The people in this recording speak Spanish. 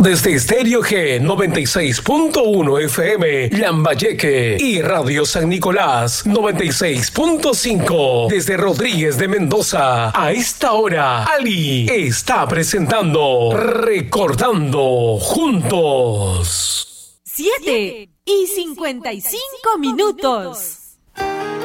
Desde Estéreo G 96.1 FM, Lambayeque, y Radio San Nicolás 96.5. Desde Rodríguez de Mendoza, a esta hora, Ali está presentando Recordando Juntos. 7:55 minutos.